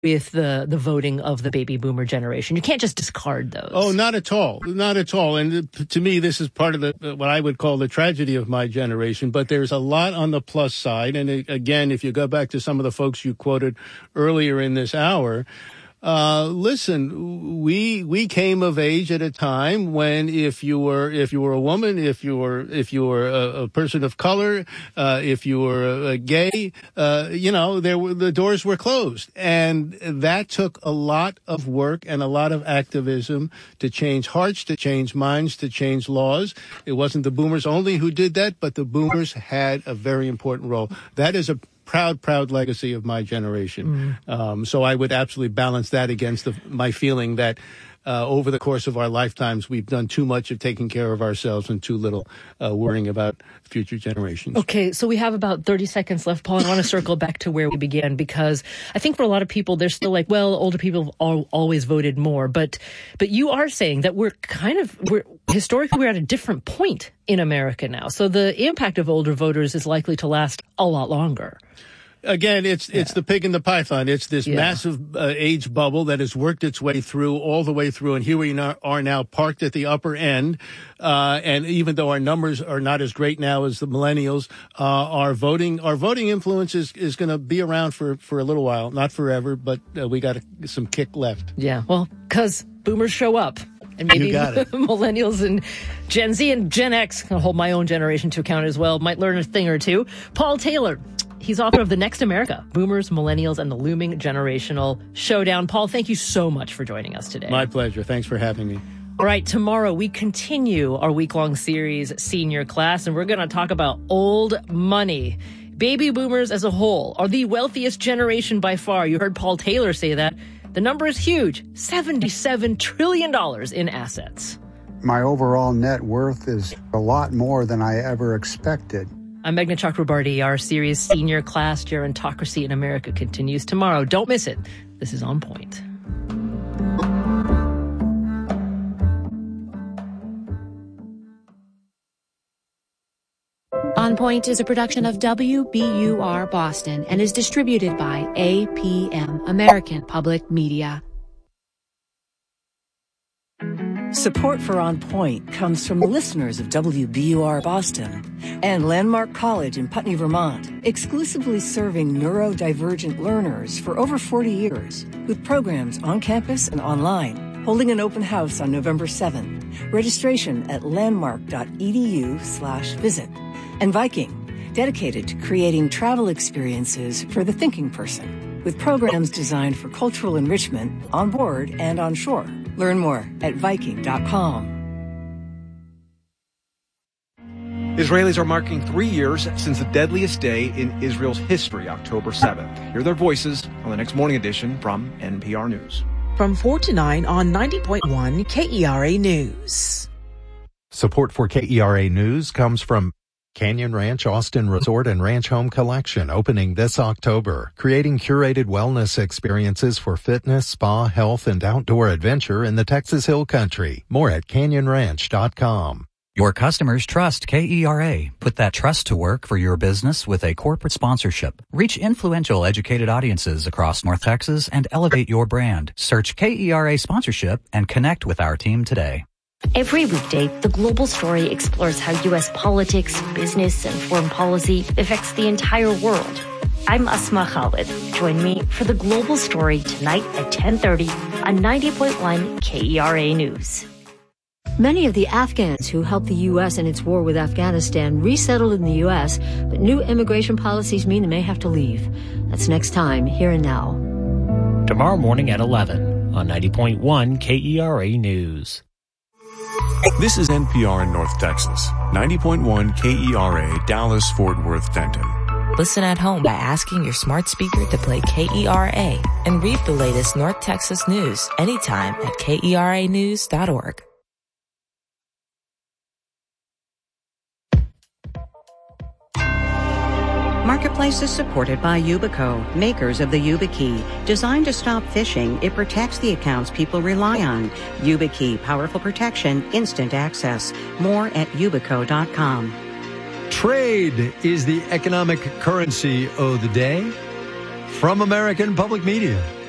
with the voting of the baby boomer generation. You can't just discard those. Oh, not at all. Not at all. And to me, this is part of what I would call the tragedy of my generation. But there's a lot on the plus side. And again, if you go back to some of the folks you quoted earlier in this hour, listen, we came of age at a time when if you were a woman, if you were a person of color, if you were gay, the doors were closed. And that took a lot of work and a lot of activism to change hearts, to change minds, to change laws. It wasn't the boomers only who did that, but the boomers had a very important role. That is a proud legacy of my generation. So I would absolutely balance that against my feeling that over the course of our lifetimes, we've done too much of taking care of ourselves and too little worrying about future generations. Okay, so we have about 30 seconds left, Paul. I want to circle back to where we began, because I think for a lot of people, they're still like, well, older people have always voted more. But you are saying that historically, we're at a different point in America now. So the impact of older voters is likely to last a lot longer. Again, it's the pig and the python. It's this massive age bubble that has worked its way through, all the way through, and here we are now parked at the upper end. And even though our numbers are not as great now as the millennials, our voting influence is going to be around for a little while, not forever, but we got some kick left. Yeah, well, because boomers show up. And maybe millennials and Gen Z and Gen X, I'll hold my own generation to account as well, might learn a thing or two. Paul Taylor. He's author of The Next America, Boomers, Millennials, and the Looming Generational Showdown. Paul, thank you so much for joining us today. My pleasure. Thanks for having me. All right, tomorrow we continue our week-long series, Senior Class, and we're going to talk about old money. Baby boomers as a whole are the wealthiest generation by far. You heard Paul Taylor say that. The number is huge, $77 trillion in assets. My overall net worth is a lot more than I ever expected. I'm Meghna Chakrabarty. Our series Senior Class, Gerontocracy in America continues tomorrow. Don't miss it. This is On Point. On Point is a production of WBUR Boston and is distributed by APM, American Public Media. Support for On Point comes from the listeners of WBUR Boston and Landmark College in Putney, Vermont, exclusively serving neurodivergent learners for over 40 years, with programs on campus and online, holding an open house on November 7th. Registration at landmark.edu/visit. And Viking, dedicated to creating travel experiences for the thinking person, with programs designed for cultural enrichment on board and on shore. Learn more at Viking.com. Israelis are marking 3 years since the deadliest day in Israel's history, October 7th. Hear their voices on the next morning edition from NPR News. From 4 to 9 on 90.1 KERA News. Support for KERA News comes from Canyon Ranch Austin Resort and Ranch Home Collection, opening this October, creating curated wellness experiences for fitness, spa, health, and outdoor adventure in the Texas Hill Country. More at canyonranch.com. Your customers trust KERA. Put that trust to work for your business with a corporate sponsorship. Reach influential, educated audiences across North Texas and elevate your brand. Search KERA sponsorship and connect with our team today. Every weekday, The Global Story explores how U.S. politics, business, and foreign policy affects the entire world. I'm Asma Khalid. Join me for The Global Story tonight at 10:30 on 90.1 KERA News. Many of the Afghans who helped the U.S. in its war with Afghanistan resettled in the U.S., but new immigration policies mean they may have to leave. That's next time, Here and Now. Tomorrow morning at 11 on 90.1 KERA News. This is NPR in North Texas, 90.1 KERA, Dallas, Fort Worth, Denton. Listen at home by asking your smart speaker to play KERA and read the latest North Texas news anytime at KERAnews.org. Marketplace is supported by Yubico, makers of the YubiKey. Designed to stop phishing, it protects the accounts people rely on. YubiKey, powerful protection, instant access. More at yubico.com. Trade is the economic currency of the day. From American Public Media.